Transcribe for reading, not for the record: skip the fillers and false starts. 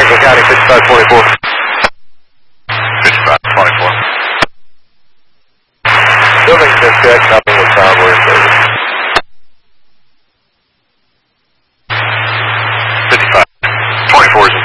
Franklin County, 5524. 5524. Building's been checked, nothing was found. We're in service. 5524 is in